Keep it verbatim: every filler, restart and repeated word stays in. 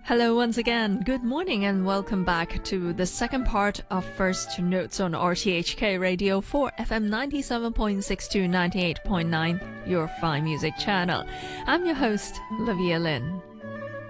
Hello once again. Good morning and welcome back to the second part of First Notes on R T H K Radio for F M ninety-seven point six to ninety-eight point nine, your fine music channel. I'm your host, Livia Lin.